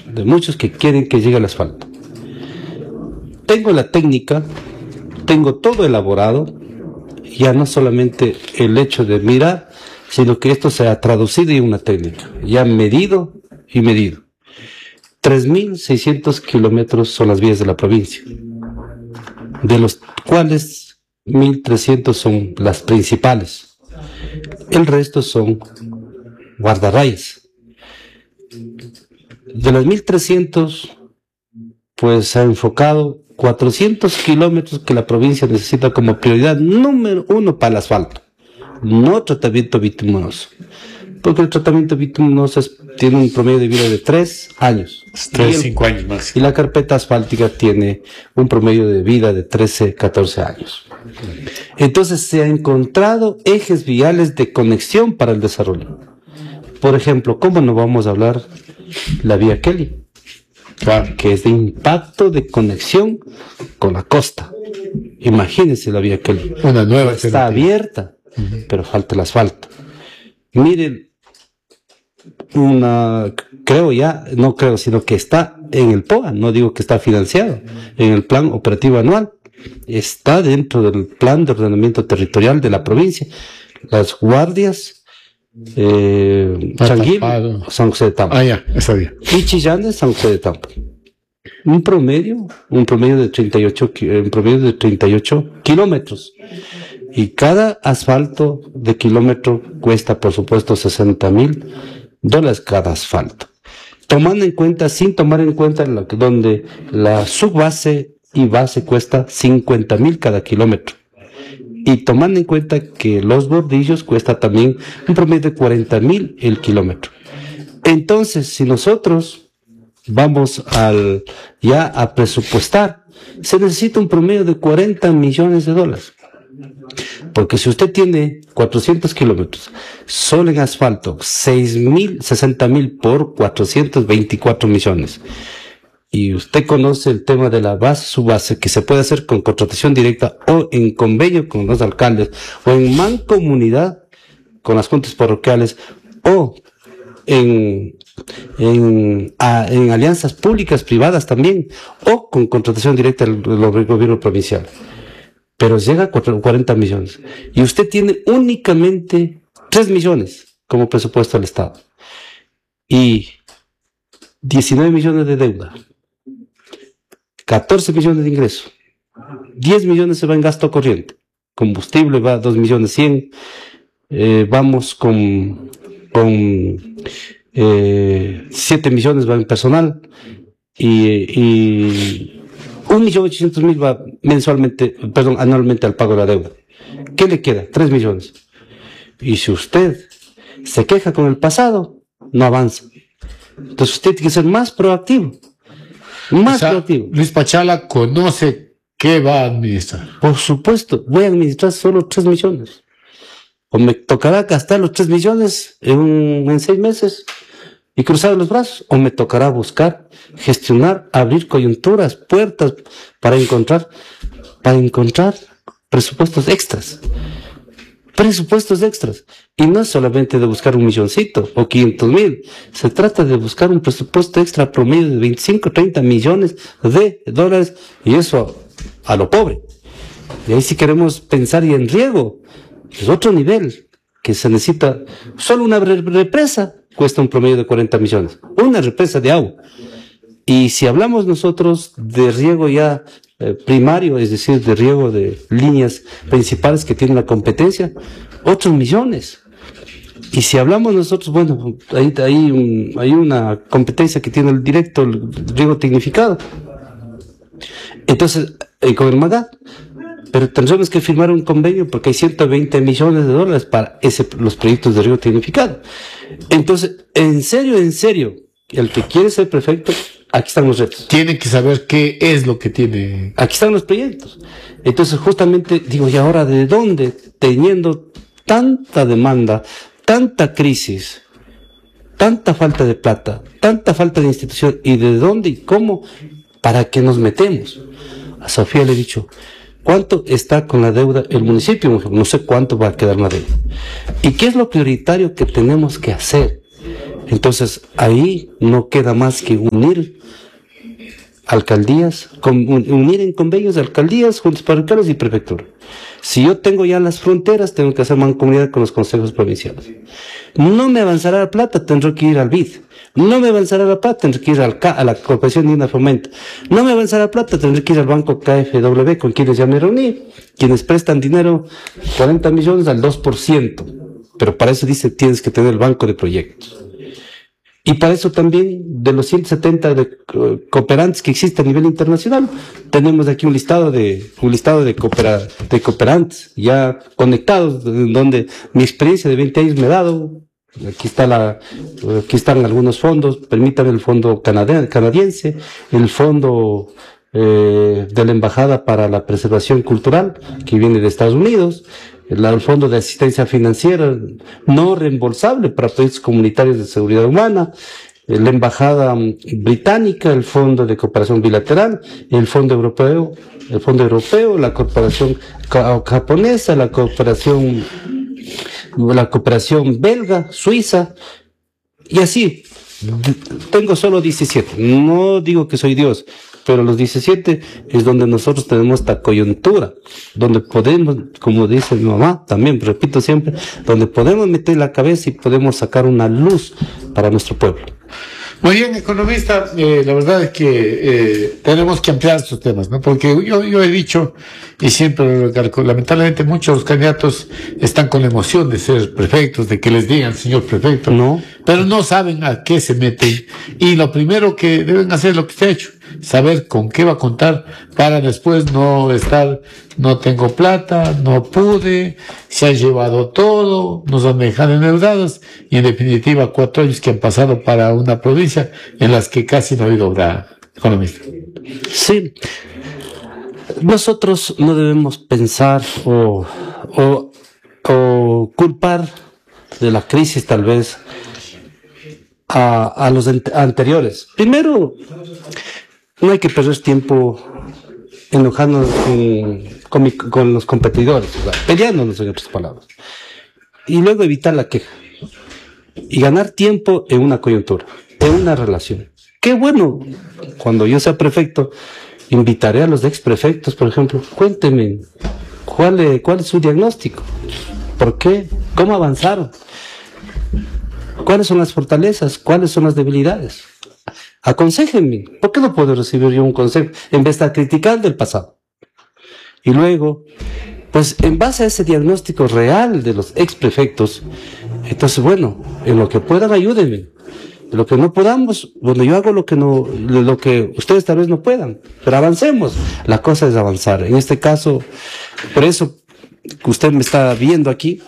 de muchos que quieren que llegue el asfalto. Tengo la técnica, tengo todo elaborado, ya no solamente el hecho de mirar, sino que esto se ha traducido en una técnica, ya medido y medido. 3.600 kilómetros son las vías de la provincia, de los cuales 1.300 son las principales. El resto son guardarrayas. De las 1.300, pues se ha enfocado 400 kilómetros que la provincia necesita como prioridad número 1 para el asfalto, no tratamiento bituminoso, porque el tratamiento bituminoso tiene un promedio de vida de 3 años. 5 años máximo. Y la carpeta asfáltica tiene un promedio de vida de 13, 14 años. Entonces se han encontrado ejes viales de conexión para el desarrollo. Por ejemplo, ¿cómo no vamos a hablar la vía Kelly? Claro. Que es de impacto de conexión con la costa. Imagínense la vía Kelly. Una nueva está abierta, pero falta el asfalto. Miren, sino que está en el POA, no digo que está financiado, en el plan operativo anual, está dentro del plan de ordenamiento territorial de la provincia. Las guardias, Changuil, San José de Tampa. Ya, está bien. Y Chillán, San José de Tampa. Un promedio de 38 kilómetros. Y cada asfalto de kilómetro cuesta, por supuesto, $60,000 cada asfalto. Sin tomar en cuenta donde la subbase y base cuesta 50,000 cada kilómetro. Y tomando en cuenta que los bordillos cuesta también un promedio de 40,000 el kilómetro. Entonces, si nosotros vamos a presupuestar, se necesita un promedio de $40 millones. Porque si usted tiene 400 kilómetros, solo en asfalto, 60,000 por 424 millones. Y usted conoce el tema de la base, su base, que se puede hacer con contratación directa o en convenio con los alcaldes, o en mancomunidad con las juntas parroquiales, o en alianzas públicas, privadas también, o con contratación directa del gobierno provincial. Pero llega a 40 millones. Y usted tiene únicamente 3 millones como presupuesto del Estado. Y 19 millones de deuda. 14 millones de ingresos. 10 millones se va en gasto corriente. Combustible va a 2.100.000. Vamos con 7 millones va en personal. Y 1.800.000 va anualmente al pago de la deuda. ¿Qué le queda? 3 millones. Y si usted se queja con el pasado, no avanza. Entonces usted tiene que ser más proactivo. Proactivo. Luis Pachala conoce qué va a administrar. Por supuesto, voy a administrar solo 3 millones. O me tocará gastar los 3 millones en 6 meses y cruzar los brazos, o me tocará buscar, gestionar, abrir coyunturas, puertas para encontrar presupuestos extras. Y no es solamente de buscar 1 milloncito o 500,000, se trata de buscar un presupuesto extra promedio de 25, 30 millones de dólares, y eso a lo pobre. Y ahí si queremos pensar y en riego, es otro nivel, que se necesita. Solo una represa cuesta un promedio de 40 millones, una represa de agua. Y si hablamos nosotros de riego ya primario, es decir, de riego de líneas principales que tienen la competencia, otros millones. Y si hablamos nosotros, bueno, hay una competencia que tiene el directo, el riego tecnificado. Entonces, con el MAGAT, pero tendremos que firmar un convenio porque hay 120 millones de dólares para los proyectos de riego tecnificado. Entonces, en serio, el que quiere ser prefecto, aquí están los retos. Tiene que saber qué es lo que tiene. Aquí están los proyectos. Entonces, justamente, digo, ¿y ahora de dónde? Teniendo tanta demanda, tanta crisis, tanta falta de plata, tanta falta de institución, ¿y de dónde y cómo? ¿Para qué nos metemos? A Sofía le he dicho, ¿cuánto está con la deuda el municipio? No sé cuánto va a quedar la deuda. ¿Y qué es lo prioritario que tenemos que hacer? Entonces, ahí no queda más que unir alcaldías, unir en convenios alcaldías, juntos parroquiales y prefectura. Si yo tengo ya las fronteras, tengo que hacer mancomunidad con los consejos provinciales. No me avanzará la plata, tendré que ir al BID. No me avanzará la plata, tendré que ir a la Corporación de Fomento. No me avanzará la plata, tendré que ir al banco KfW, con quienes ya me reuní, quienes prestan dinero, 40 millones al 2%. Pero para eso dice, tienes que tener el banco de proyectos. Y para eso también, de los 170 cooperantes que existen a nivel internacional, tenemos aquí un listado de cooperantes ya conectados, donde mi experiencia de 20 años me ha dado. Aquí están algunos fondos, permítanme el fondo canadiense, el fondo de la Embajada para la Preservación Cultural, que viene de Estados Unidos, el Fondo de Asistencia Financiera no reembolsable para proyectos comunitarios de seguridad humana, la Embajada Británica, el Fondo de Cooperación Bilateral, el Fondo Europeo, la Cooperación Japonesa, la cooperación belga, suiza, y así. Tengo solo 17. No digo que soy Dios, pero los 17 es donde nosotros tenemos esta coyuntura, donde podemos, como dice mi mamá, también repito siempre, donde podemos meter la cabeza y podemos sacar una luz para nuestro pueblo. Muy bien, economista, la verdad es que tenemos que ampliar estos temas, ¿no? Porque yo he dicho, y siempre lo recalco, lamentablemente muchos candidatos están con la emoción de ser prefectos, de que les digan, señor prefecto, no, pero no saben a qué se meten. Y lo primero que deben hacer es lo que usted ha hecho, saber con qué va a contar para después no estar, no tengo plata, no pude, se han llevado todo, nos han dejado endeudados y en definitiva 4 años que han pasado para una provincia en las que casi no ha habido obra, economista. Sí, nosotros no debemos pensar o culpar de la crisis tal vez a los anteriores. Primero, no hay que perder tiempo enojándonos con los competidores, ¿verdad? Peleándonos en otras palabras. Y luego evitar la queja. Y ganar tiempo en una coyuntura, en una relación. Qué bueno, cuando yo sea prefecto, invitaré a los ex prefectos, por ejemplo, cuéntenme, ¿cuál es su diagnóstico? ¿Por qué? ¿Cómo avanzaron? ¿Cuáles son las fortalezas? ¿Cuáles son las debilidades? Aconséjenme. ¿Por qué no puedo recibir yo un consejo en vez de estar criticando el pasado? Y luego, pues en base a ese diagnóstico real de los ex prefectos, entonces bueno, en lo que puedan ayúdenme. En lo que no podamos, bueno, yo hago lo que ustedes tal vez no puedan, pero avancemos. La cosa es avanzar. En este caso, por eso que usted me está viendo aquí,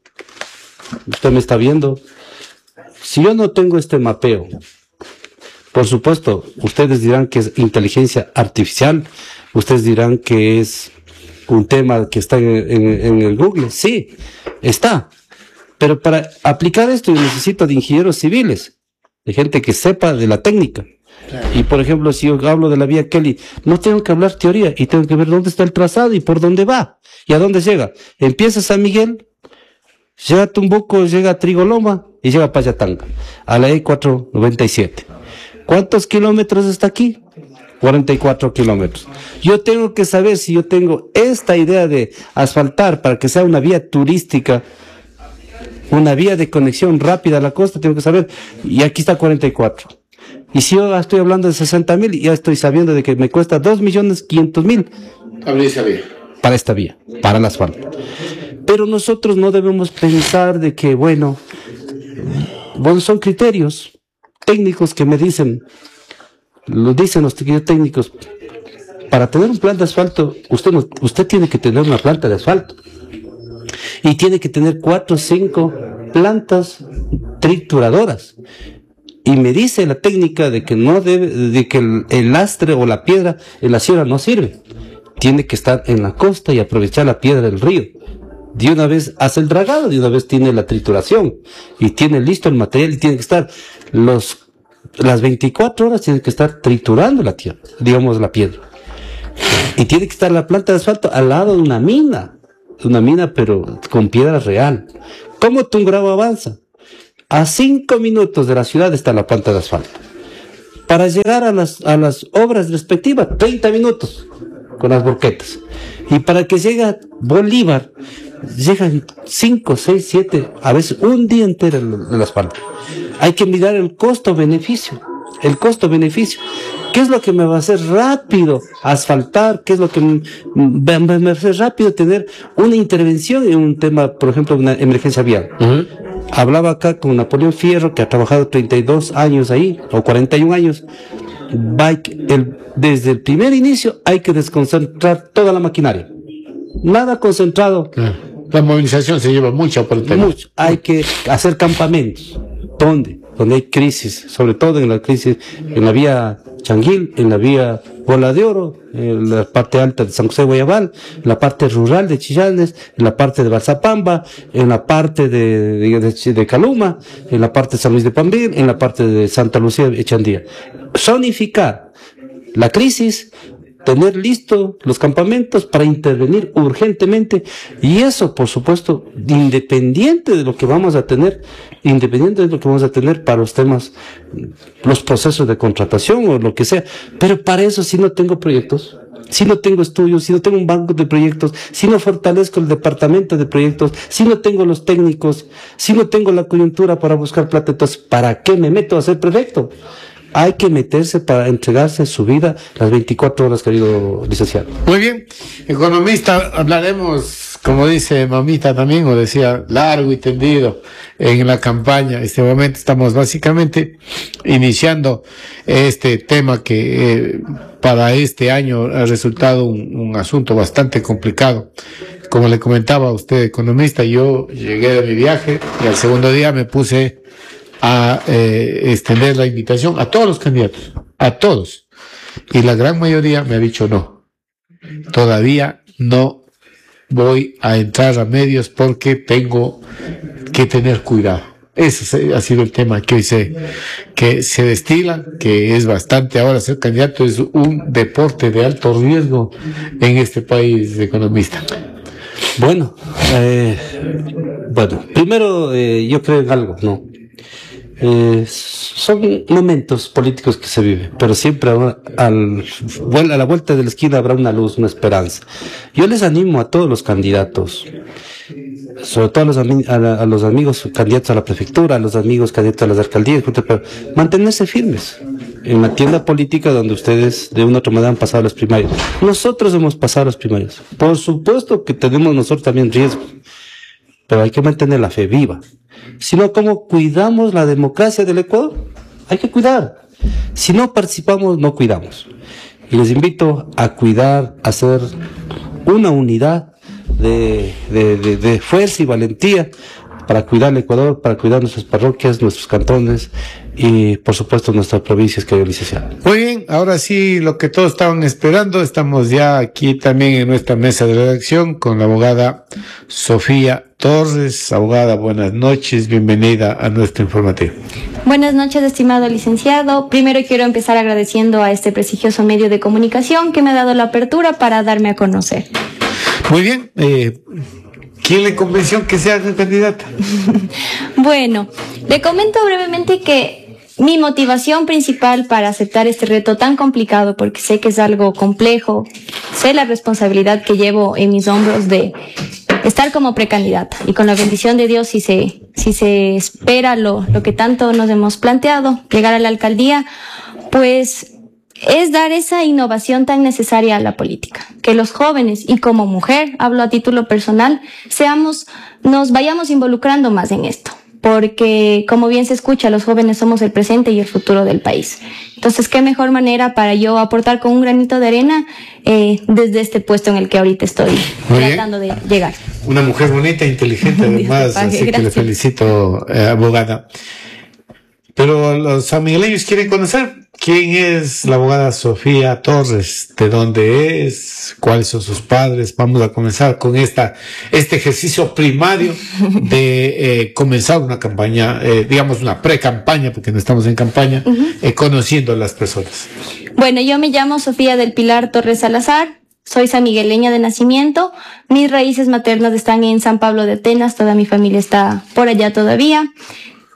si yo no tengo este mapeo, por supuesto, ustedes dirán que es inteligencia artificial, ustedes dirán que es un tema que está en el Google. Sí, está. Pero para aplicar esto yo necesito de ingenieros civiles, de gente que sepa de la técnica. Claro. Y por ejemplo, si yo hablo de la vía Kelly, no tengo que hablar teoría y tengo que ver dónde está el trazado y por dónde va y a dónde llega. Empieza San Miguel, llega a Tumbuco, llega a Trigoloma y llega a Payatanga, a la E497. ¿Cuántos kilómetros está aquí? 44 kilómetros. Yo tengo que saber si yo tengo esta idea de asfaltar para que sea una vía turística, una vía de conexión rápida a la costa, tengo que saber, y aquí está 44. Y si yo estoy hablando de 60,000, ya estoy sabiendo de que me cuesta 2.500.000. Abrir esa vía. Para esta vía, para el asfalto. Pero nosotros no debemos pensar de que, bueno, son criterios técnicos que me dicen, lo dicen los técnicos, para tener un plan de asfalto, usted tiene que tener una planta de asfalto. Y tiene que tener 4 o 5 plantas trituradoras. Y me dice la técnica de que el lastre o la piedra en la sierra no sirve. Tiene que estar en la costa y aprovechar la piedra del río. De una vez hace el dragado, de una vez tiene la trituración. Y tiene listo el material y tiene que estar las 24 horas tiene que estar triturando la tierra, digamos la piedra. Y tiene que estar la planta de asfalto al lado de una mina pero con piedra real. ¿Cómo Tungurahua avanza? A 5 minutos de la ciudad está la planta de asfalto. Para llegar a las obras respectivas, 30 minutos con las volquetas. Y para que llegue a Bolívar, llegan 5, 6, 7, a veces un día entero el asfalto. Hay que mirar el costo-beneficio. El costo-beneficio. ¿Qué es lo que me va a hacer rápido asfaltar? ¿Qué es lo que me va a hacer rápido tener una intervención en un tema, por ejemplo, una emergencia vial? Hablaba acá con Napoleón Fierro, que ha trabajado 32 años ahí, o 41 años. Desde el primer inicio hay que desconcentrar toda la maquinaria. Nada concentrado. La movilización se lleva mucho por el tema. Mucho. Hay que hacer campamentos. ¿Dónde? Donde hay crisis, sobre todo en la crisis, en la vía Changuil, en la vía Bola de Oro, en la parte alta de San José de Guayabal, en la parte rural de Chillanes, en la parte de Balsapamba, en la parte de Caluma, en la parte de San Luis de Pambín, en la parte de Santa Lucía de Echandía. Zonificar la crisis, tener listos los campamentos para intervenir urgentemente, y eso, por supuesto, independiente de lo que vamos a tener para los temas, los procesos de contratación o lo que sea. Pero para eso, si no tengo proyectos, si no tengo estudios, si no tengo un banco de proyectos, si no fortalezco el departamento de proyectos, si no tengo los técnicos, si no tengo la coyuntura para buscar plata, entonces, ¿para qué me meto a ser prefecto? Hay que meterse para entregarse su vida las 24 horas, querido licenciado. Muy bien. Economista, hablaremos, como dice mamita también, o decía, largo y tendido en la campaña. Este momento estamos básicamente iniciando este tema que para este año ha resultado un asunto bastante complicado. Como le comentaba a usted, economista, yo llegué de mi viaje y al segundo día me puse a extender la invitación a todos los candidatos, a todos. Y la gran mayoría me ha dicho no. Todavía no voy a entrar a medios porque tengo que tener cuidado. Ese ha sido el tema que hoy que se destila, que es bastante. Ahora ser candidato es un deporte de alto riesgo en este país, economista. Bueno, primero yo creo en algo, ¿no? Son momentos políticos que se viven, pero siempre a la vuelta de la esquina habrá una luz, una esperanza. Yo les animo a todos los candidatos, sobre todo a los amigos candidatos a la prefectura, a los amigos candidatos a las alcaldías, pero mantenerse firmes en la tienda política donde ustedes de una u otra manera han pasado las primarias. Nosotros hemos pasado las primarias. Por supuesto que tenemos nosotros también riesgo, pero hay que mantener la fe viva. Si no, ¿cómo cuidamos la democracia del Ecuador? Hay que cuidar. Si no participamos, no cuidamos. Y les invito a cuidar, a hacer una unidad de fuerza y valentía para cuidar el Ecuador, para cuidar nuestras parroquias, nuestros cantones y, por supuesto, nuestras provincias, querido licenciado. Muy bien, ahora sí, lo que todos estaban esperando, estamos ya aquí también en nuestra mesa de redacción con la abogada Sofía Torres. Abogada, buenas noches, bienvenida a nuestro informativo. Buenas noches, estimado licenciado. Primero quiero empezar agradeciendo a este prestigioso medio de comunicación que me ha dado la apertura para darme a conocer. Muy bien, ¿quién le convenció que sea candidata? Bueno, le comento brevemente que mi motivación principal para aceptar este reto tan complicado, porque sé que es algo complejo, sé la responsabilidad que llevo en mis hombros de estar como precandidata, y con la bendición de Dios, si se espera lo que tanto nos hemos planteado, llegar a la alcaldía, pues es dar esa innovación tan necesaria a la política, que los jóvenes, y como mujer, hablo a título personal, nos vayamos involucrando más en esto, porque como bien se escucha, los jóvenes somos el presente y el futuro del país. Entonces, qué mejor manera para yo aportar con un granito de arena desde este puesto en el que ahorita estoy tratando de llegar. Una mujer bonita, inteligente además, así gracias. Que le felicito, abogada. Pero los sanmigueleños quieren conocer quién es la abogada Sofía Torres, de dónde es, cuáles son sus padres. Vamos a comenzar con este ejercicio primario de comenzar una campaña, digamos una pre-campaña, porque no estamos en campaña, conociendo a las personas. Bueno, yo me llamo Sofía del Pilar Torres Salazar. Soy sanmigueleña de nacimiento. Mis raíces maternas están en San Pablo de Atenas. Toda mi familia está por allá todavía.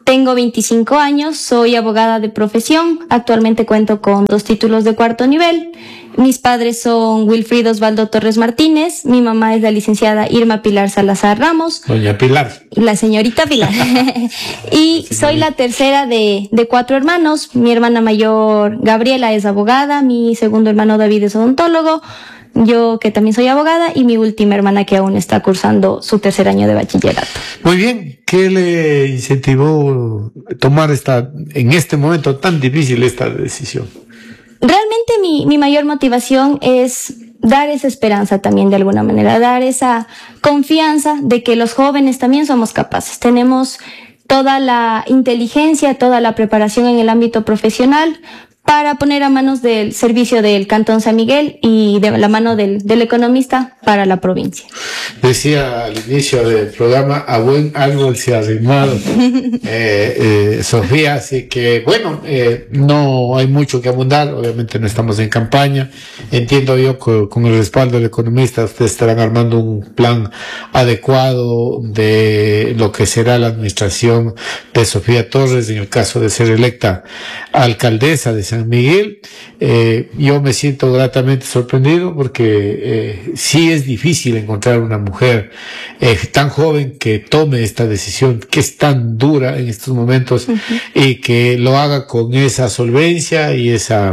Tengo 25 años, soy abogada de profesión, actualmente cuento con 2 títulos de 4º nivel. Mis padres son Wilfrido Osvaldo Torres Martínez, mi mamá es la licenciada Irma Pilar Salazar Ramos. Doña Pilar. La señorita Pilar. Y soy la tercera de 4 hermanos. Mi hermana mayor Gabriela es abogada, mi segundo hermano David es odontólogo, yo que también soy abogada, y mi última hermana que aún está cursando su 3er año de bachillerato. Muy bien, ¿qué le incentivó tomar en este momento tan difícil esta decisión? Realmente mi mayor motivación es dar esa esperanza también de alguna manera, dar esa confianza de que los jóvenes también somos capaces. Tenemos toda la inteligencia, toda la preparación en el ámbito profesional para poner a manos del servicio del Cantón San Miguel y de la mano del economista para la provincia. Decía al inicio del programa, a buen árbol se ha arrimado, Sofía, así que bueno, no hay mucho que abundar, obviamente no estamos en campaña, entiendo yo que con el respaldo del economista ustedes estarán armando un plan adecuado de lo que será la administración de Sofía Torres en el caso de ser electa alcaldesa de San Miguel. Yo me siento gratamente sorprendido porque sí es difícil encontrar una mujer tan joven que tome esta decisión que es tan dura en estos momentos y que lo haga con esa solvencia y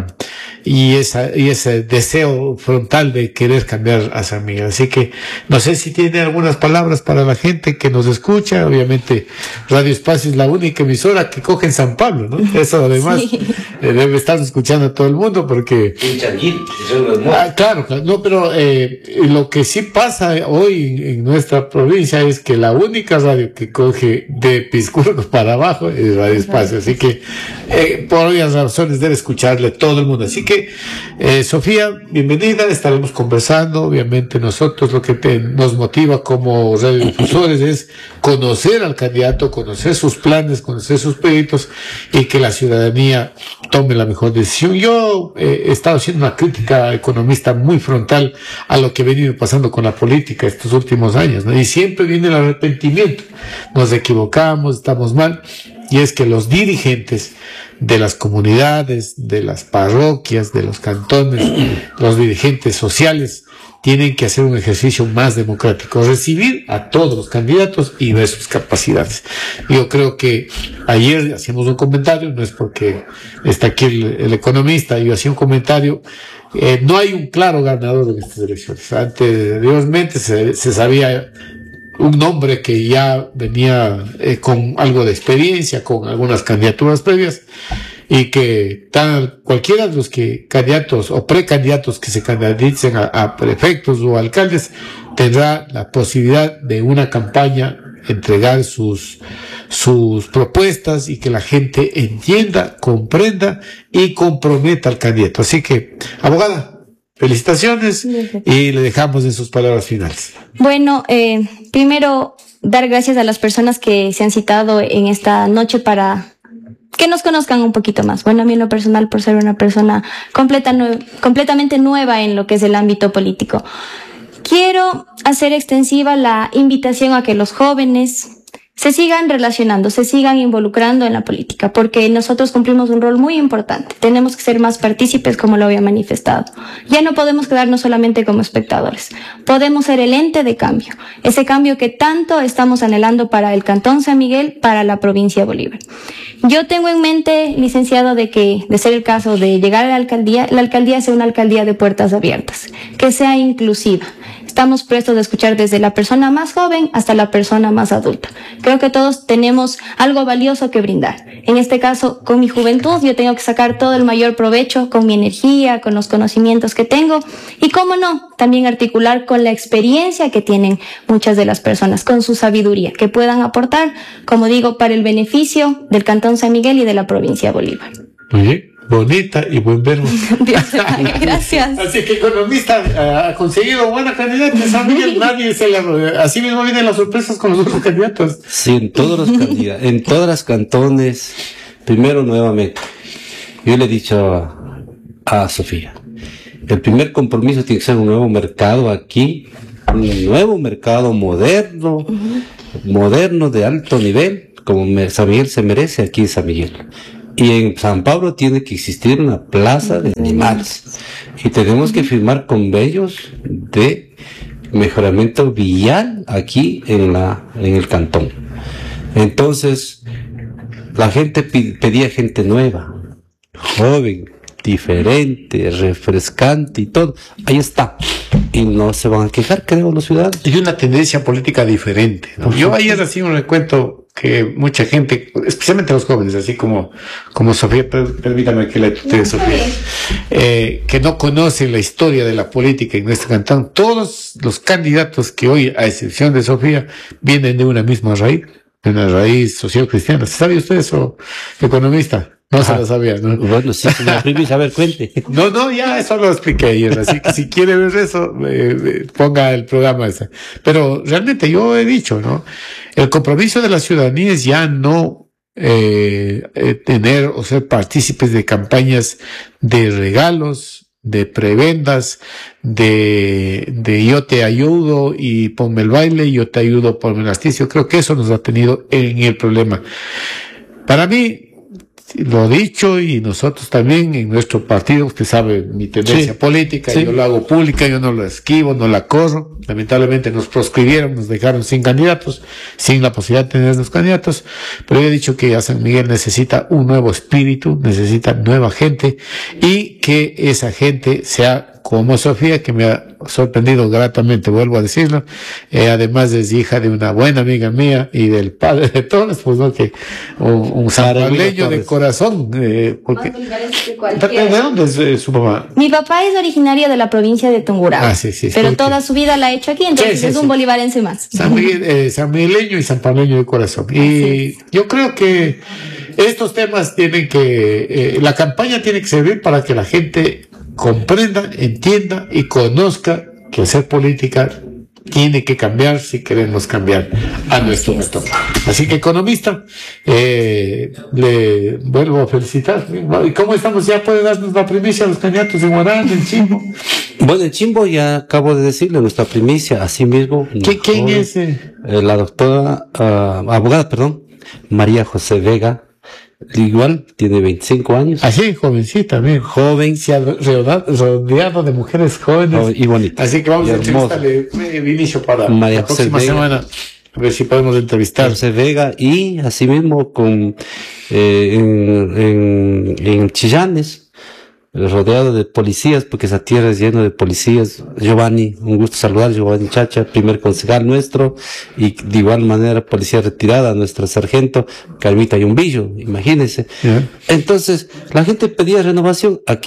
ese deseo frontal de querer cambiar a San Miguel. Así que no sé si tiene algunas palabras para la gente que nos escucha. Obviamente Radio Espacio es la única emisora que coge en San Pablo, ¿no? Eso además debe estar escuchando a todo el mundo porque claro, no, pero lo que sí pasa hoy en nuestra provincia es que la única radio que coge de Piscurgo para abajo es Radio Espacio, así que por obvias razones debe escucharle todo el mundo. Así que Sofía, bienvenida, estaremos conversando. Obviamente nosotros lo que nos motiva como radiodifusores es conocer al candidato, conocer sus planes, conocer sus proyectos y que la ciudadanía tome la mejor decisión. Yo he estado haciendo una crítica economista muy frontal a lo que ha venido pasando con la política estos últimos años, ¿no? Y siempre viene el arrepentimiento. Nos equivocamos, estamos mal. Y es que los dirigentes de las comunidades, de las parroquias, de los cantones, los dirigentes sociales, tienen que hacer un ejercicio más democrático, recibir a todos los candidatos y ver sus capacidades. Yo creo que ayer hacíamos un comentario, no es porque está aquí el economista, yo hacía un comentario, no hay un claro ganador en estas elecciones. Anteriormente se sabía un nombre que ya venía con algo de experiencia, con algunas candidaturas previas, y que cualquiera de los candidatos o precandidatos que se candidaten a prefectos o alcaldes tendrá la posibilidad de una campaña, entregar sus propuestas y que la gente entienda, comprenda y comprometa al candidato. Así que, abogada, felicitaciones y le dejamos en sus palabras finales. Bueno, primero dar gracias a las personas que se han citado en esta noche para que nos conozcan un poquito más. Bueno, a mí en lo personal, por ser una persona completamente nueva en lo que es el ámbito político, quiero hacer extensiva la invitación a que los jóvenes se sigan relacionando, se sigan involucrando en la política, porque nosotros cumplimos un rol muy importante. Tenemos que ser más partícipes, como lo había manifestado. Ya no podemos quedarnos solamente como espectadores. Podemos ser el ente de cambio, ese cambio que tanto estamos anhelando para el Cantón San Miguel, para la provincia de Bolívar. Yo tengo en mente, licenciado, de ser el caso de llegar a la alcaldía sea una alcaldía de puertas abiertas, que sea inclusiva. Estamos prestos a escuchar desde la persona más joven hasta la persona más adulta. Creo que todos tenemos algo valioso que brindar. En este caso, con mi juventud, yo tengo que sacar todo el mayor provecho con mi energía, con los conocimientos que tengo y, cómo no, también articular con la experiencia que tienen muchas de las personas, con su sabiduría, que puedan aportar, como digo, para el beneficio del Cantón San Miguel y de la provincia de Bolívar. Muy bien. Bonita y buen verbo. Gracias. Así que economista ha conseguido buena candidata. Así mismo vienen las sorpresas con los otros candidatos. Sí, en todos los cantones. Primero, nuevamente, yo le he dicho a Sofía, el primer compromiso tiene que ser un nuevo mercado aquí un nuevo mercado moderno, moderno de alto nivel, como San Miguel se merece aquí en San Miguel. Y en San Pablo tiene que existir una plaza de animales. Y tenemos que firmar convenios de mejoramiento vial aquí en el cantón. Entonces, la gente pedía gente nueva, joven, diferente, refrescante y todo. Ahí está. Y no se van a quejar, creo, los ciudadanos. Y una tendencia política diferente, ¿no? Yo ayer recién me recuento que mucha gente, especialmente los jóvenes, así como Sofía, permítame que la tutee Sofía, que no conocen la historia de la política en nuestro cantón. Todos los candidatos que hoy, a excepción de Sofía, vienen de una misma raíz, de una raíz social cristiana. ¿Sabe usted eso, economista? No se lo sabía, ¿no? Bueno, sí, señor Primis, a ver, cuente. No, ya eso lo expliqué ayer, así que si quiere ver eso, ponga el programa ese. Pero realmente yo he dicho, ¿no? El compromiso de la ciudadanía es ya no tener o ser partícipes de campañas de regalos, de prebendas, de yo te ayudo y ponme el baile, yo te ayudo, ponme el asticio. Creo que eso nos ha tenido en el problema. Para mí, lo dicho, y nosotros también en nuestro partido, usted sabe mi tendencia política, yo la hago pública, yo no la esquivo, no la corro. Lamentablemente nos proscribieron, nos dejaron sin candidatos, sin la posibilidad de tener los candidatos, pero yo he dicho que San Miguel necesita un nuevo espíritu, necesita nueva gente, y que esa gente sea como Sofía, que me ha sorprendido gratamente, vuelvo a decirlo. Además es hija de una buena amiga mía y del padre de todos, pues no, que un sanpableño de corazón. Porque, ¿de dónde es su mamá? Mi papá es originario de la provincia de Tungurahua, pero toda su vida la ha hecho aquí, entonces es un bolivarense más. Sanmigueleño y sanpableño de corazón. Y yo creo que estos temas tienen que, la campaña tiene que servir para que la gente comprenda, entienda y conozca que hacer política tiene que cambiar si queremos cambiar a nuestro método. Así que, economista, le vuelvo a felicitar. ¿Y cómo estamos? ¿Ya puede darnos la primicia a los candidatos en Huarán, en Chimbo? Bueno, en Chimbo ya acabo de decirle nuestra primicia, así mismo. ¿Quién es? La doctora, abogada, María José Vega. Igual, tiene 25 años. Así, jovencita, bien. Joven. Rodeado de mujeres jóvenes. Y bonitas. Así que vamos a entrevistarle Vinicio para María la próxima semana. A ver si podemos entrevistar. José Vega, y asimismo con, en Chillanes, rodeado de policías, porque esa tierra es llena de policías. Giovanni, un gusto saludar, Giovanni Chacha, primer concejal nuestro, y de igual manera policía retirada, nuestra sargento, Carmita Yumbillo, imagínense. Yeah. Entonces, la gente pedía renovación. Aquí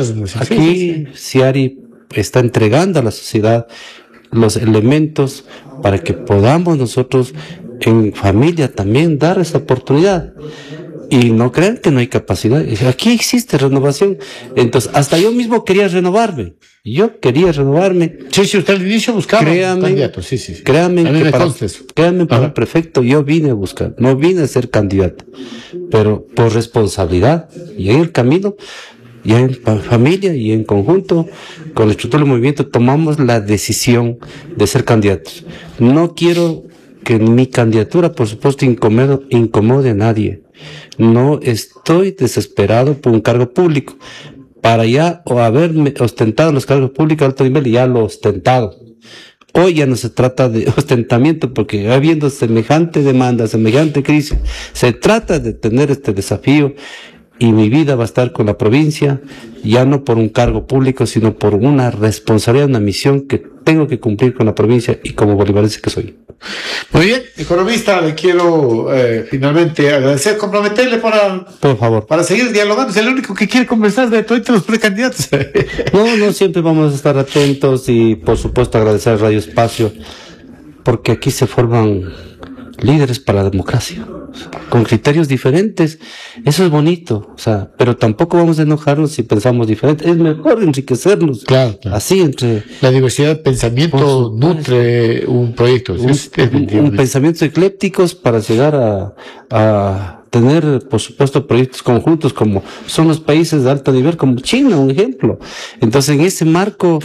Ciari está entregando a la sociedad los elementos para que podamos nosotros en familia también dar esa oportunidad. Y no crean que no hay capacidad. Aquí existe renovación. Entonces, hasta yo mismo quería renovarme. Sí, usted al inicio buscaba candidato. Sí. Créame para prefecto yo vine a buscar. No vine a ser candidato. Pero por responsabilidad. Y en el camino, y en familia y en conjunto, con la estructura del movimiento, tomamos la decisión de ser candidatos. No quiero que mi candidatura, por supuesto, incomode a nadie. No estoy desesperado por un cargo público. Para ya o haberme ostentado los cargos públicos de alto nivel, ya lo he ostentado. Hoy ya no se trata de ostentamiento, porque habiendo semejante demanda, semejante crisis, se trata de tener este desafío, y mi vida va a estar con la provincia, ya no por un cargo público, sino por una responsabilidad, una misión que tengo que cumplir con la provincia y como bolivarense que soy. Muy bien, economista, le quiero finalmente agradecer, comprometerle por favor, para seguir dialogando. Es el único que quiere conversar de todos los precandidatos. No, siempre vamos a estar atentos, y por supuesto agradecer a Radio Espacio, porque aquí se forman líderes para la democracia, con criterios diferentes. Eso es bonito, pero tampoco vamos a enojarnos si pensamos diferente. Es mejor enriquecernos. Claro. Así, entre la diversidad de pensamiento nutre un proyecto. Un pensamientos eclépticos para llegar a tener, por supuesto, proyectos conjuntos, como son los países de alto nivel, como China, un ejemplo. Entonces, en ese marco,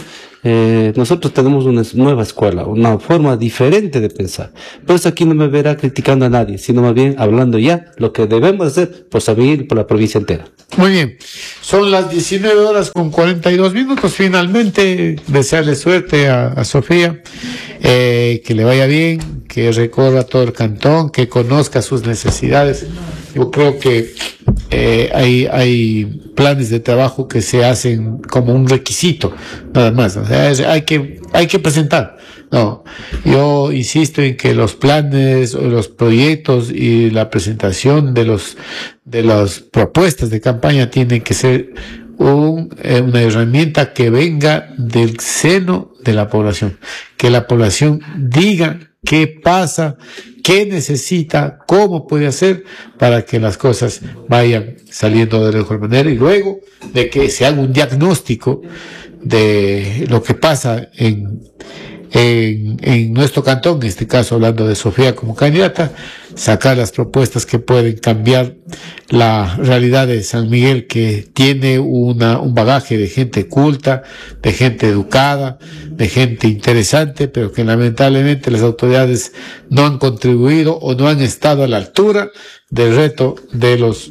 nosotros tenemos una nueva escuela, una forma diferente de pensar. Por eso aquí no me verá criticando a nadie, sino más bien hablando ya lo que debemos hacer por San Miguel y por la provincia entera. Muy bien, son las 19:42. Finalmente, desearle suerte a Sofía, que le vaya bien, que recorra todo el cantón, que conozca sus necesidades. Yo creo que hay planes de trabajo que se hacen como un requisito, nada más. O sea, hay que presentar. No, yo insisto en que los planes, los proyectos y la presentación de las propuestas de campaña tienen que ser una herramienta que venga del seno de la población, que la población diga qué pasa, qué necesita, cómo puede hacer para que las cosas vayan saliendo de la mejor manera, y luego de que se haga un diagnóstico de lo que pasa en nuestro cantón, en este caso hablando de Sofía como candidata, sacar las propuestas que pueden cambiar la realidad de San Miguel, que tiene un bagaje de gente culta, de gente educada, de gente interesante, pero que lamentablemente las autoridades no han contribuido o no han estado a la altura del reto de los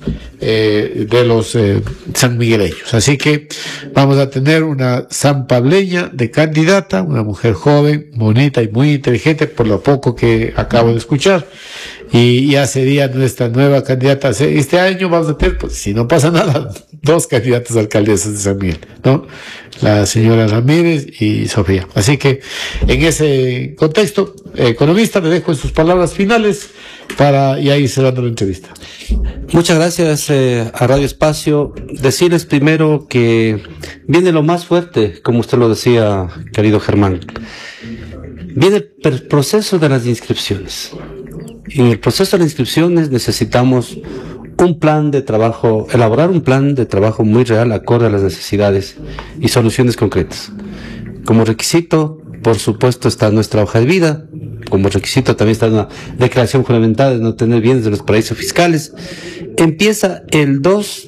sanmigueleños. Así que vamos a tener una sanpableña de candidata, una mujer joven, bonita y muy inteligente, por lo poco que acabo de escuchar, y ya sería nuestra nueva candidata. Este año vamos a tener, pues, si no pasa nada, 2 candidatas alcaldesas de San Miguel, ¿no? La señora Ramírez y Sofía. Así que en ese contexto, economista, le dejo en sus palabras finales para ya ir cerrando la entrevista. Muchas gracias a Radio Espacio. Decirles primero que viene lo más fuerte, como usted lo decía, querido Germán. Viene el proceso de las inscripciones. En el proceso de las inscripciones necesitamos un plan de trabajo, elaborar un plan de trabajo muy real, acorde a las necesidades y soluciones concretas. Como requisito, por supuesto, está nuestra hoja de vida. Como requisito también está una declaración fundamental de no tener bienes de los paraísos fiscales. Empieza el 2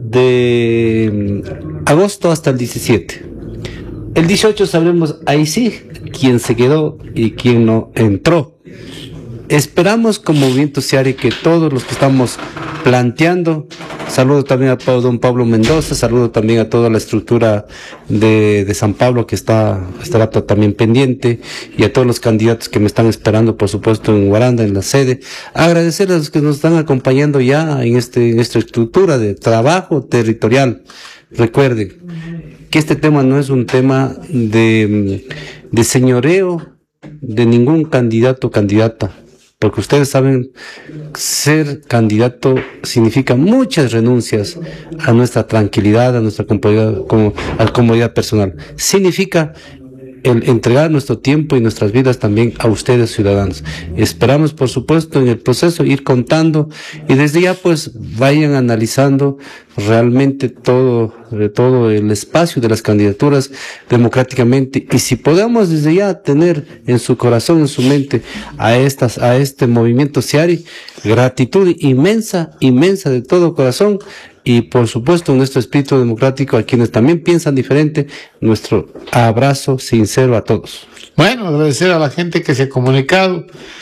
de agosto hasta el 17. El 18 sabremos ahí sí quién se quedó y quién no entró. Esperamos como Movimiento Ciari que todos los que estamos planteando, saludo también a don Pablo Mendoza, saludo también a toda la estructura de San Pablo que estará también pendiente, y a todos los candidatos que me están esperando, por supuesto, en Guaranda, en la sede. Agradecer a los que nos están acompañando ya en esta estructura de trabajo territorial. Recuerden que este tema no es un tema de señoreo de ningún candidato o candidata, porque ustedes saben, ser candidato significa muchas renuncias a nuestra tranquilidad, a nuestra comodidad personal. Significa el entregar nuestro tiempo y nuestras vidas también a ustedes, ciudadanos. Esperamos, por supuesto, en el proceso ir contando, y desde ya pues vayan analizando realmente todo el espacio de las candidaturas democráticamente, y si podemos desde ya tener en su corazón, en su mente a este movimiento Ciari, gratitud inmensa de todo corazón. Y por supuesto, en nuestro espíritu democrático, a quienes también piensan diferente, nuestro abrazo sincero a todos. Bueno, agradecer a la gente que se ha comunicado,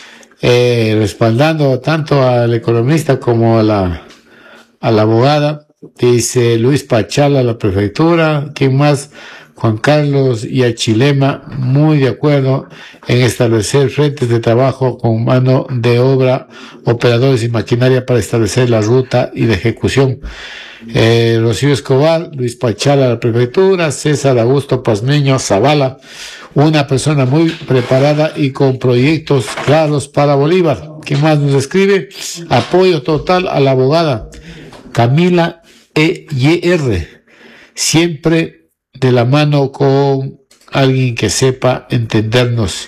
respaldando tanto al economista como a la abogada. Dice Luis Pachala, la prefectura. ¿Quién más? Juan Carlos y Achilema, muy de acuerdo en establecer frentes de trabajo con mano de obra, operadores y maquinaria para establecer la ruta y la ejecución. Rocío Escobar, Luis Pachala, la prefectura. César Augusto Pazmeño Zavala, una persona muy preparada y con proyectos claros para Bolívar. ¿Quién más nos escribe? Apoyo total a la abogada Camila E.Y.R., siempre de la mano con alguien que sepa entendernos.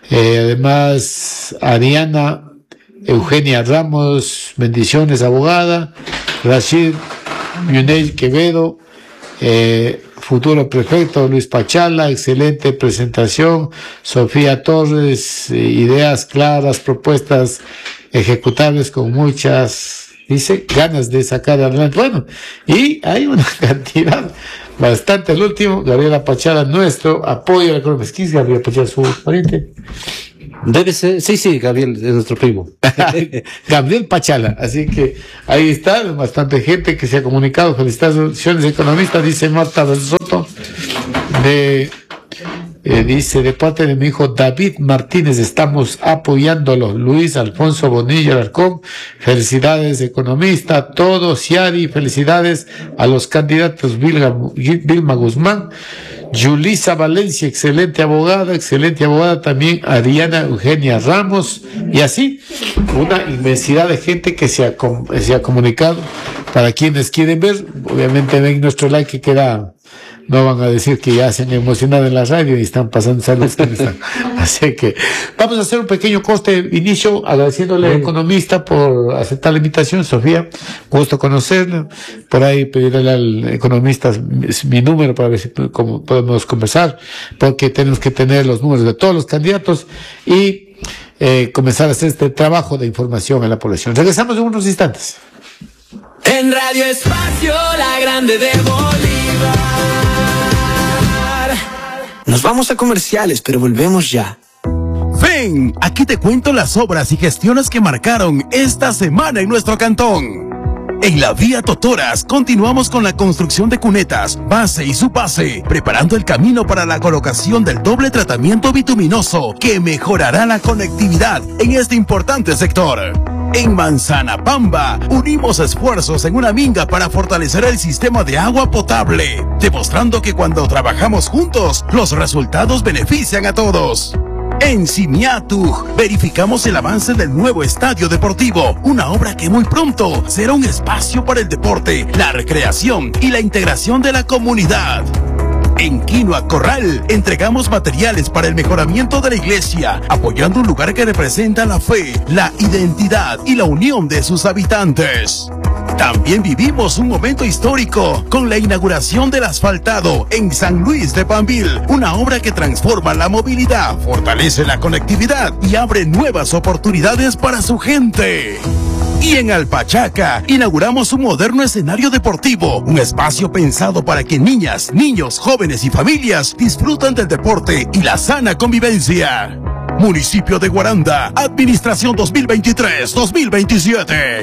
Además, Ariana Eugenia Ramos, bendiciones, abogada. Rashid Yunel Quevedo, futuro prefecto. Luis Pachala, excelente presentación. Sofía Torres, ideas claras, propuestas ejecutables con muchas dice, ganas de sacar adelante. Bueno, y hay una cantidad bastante. El último, Gabriela Pachala, nuestro apoyo a la economía. ¿Quién es Gabriela Pachala, su pariente? Debe ser, sí, Gabriel, es nuestro primo. Gabriel Pachala, así que ahí está, bastante gente que se ha comunicado. Felicitaciones economistas, dice Marta del Soto, dice, de parte de mi hijo David Martínez, estamos apoyándolo. Luis Alfonso Bonilla Alarcón, felicidades economista, todos, Ciari, felicidades a los candidatos Vilma Guzmán, Yulisa Valencia, excelente abogada también, Ariana Eugenia Ramos, y así, una inmensidad de gente que se ha comunicado. Para quienes quieren ver, obviamente ven nuestro like que queda. No van a decir que ya se han emocionado en la radio y están pasando saludos. Así que vamos a hacer un pequeño corte de inicio, agradeciéndole al economista por aceptar la invitación. Sofía, gusto conocerla. Por ahí pedirle al economista mi número para ver si podemos conversar, porque tenemos que tener los números de todos los candidatos y comenzar a hacer este trabajo de información a la población. Regresamos en unos instantes. En Radio Espacio, la grande de Bolívar. Nos vamos a comerciales, pero volvemos ya. Ven, aquí te cuento las obras y gestiones que marcaron esta semana en nuestro cantón. En la vía Totoras continuamos con la construcción de cunetas, base y subbase, preparando el camino para la colocación del doble tratamiento bituminoso que mejorará la conectividad en este importante sector. En Manzana Pamba, unimos esfuerzos en una minga para fortalecer el sistema de agua potable, demostrando que cuando trabajamos juntos, los resultados benefician a todos. En Simiatu, verificamos el avance del nuevo estadio deportivo, una obra que muy pronto será un espacio para el deporte, la recreación y la integración de la comunidad. En Quinoa Corral, entregamos materiales para el mejoramiento de la iglesia, apoyando un lugar que representa la fe, la identidad y la unión de sus habitantes. También vivimos un momento histórico con la inauguración del asfaltado en San Luis de Pambil, una obra que transforma la movilidad, fortalece la conectividad y abre nuevas oportunidades para su gente. Y en Alpachaca, inauguramos un moderno escenario deportivo, un espacio pensado para que niñas, niños, jóvenes y familias disfrutan del deporte y la sana convivencia. Municipio de Guaranda, Administración 2023-2027.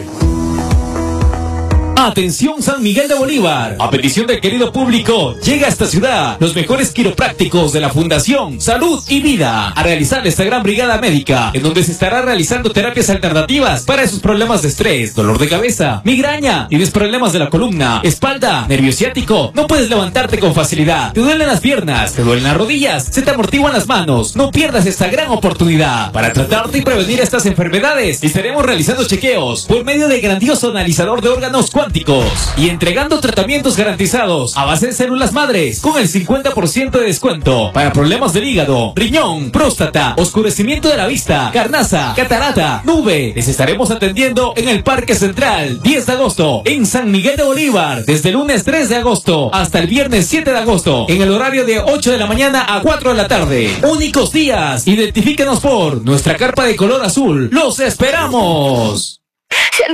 Atención San Miguel de Bolívar. A petición del querido público, llega a esta ciudad los mejores quiroprácticos de la Fundación Salud y Vida a realizar esta gran brigada médica, en donde se estará realizando terapias alternativas para esos problemas de estrés, dolor de cabeza, migraña, tienes problemas de la columna, espalda, nervio ciático, no puedes levantarte con facilidad, te duelen las piernas, te duelen las rodillas, se te amortiguan las manos. No pierdas esta gran oportunidad. Para tratarte y prevenir estas enfermedades, estaremos realizando chequeos por medio de grandioso analizador de órganos cuánticos y entregando tratamientos garantizados a base de células madres con el 50% de descuento para problemas del hígado, riñón, próstata, oscurecimiento de la vista, carnaza, catarata, nube. Les estaremos atendiendo en el Parque Central 10 de agosto en San Miguel de Bolívar, desde el lunes 3 de agosto hasta el viernes 7 de agosto en el horario de 8 de la mañana a 4 de la tarde. Únicos días. Identifíquenos por nuestra carpa de color azul. ¡Los esperamos!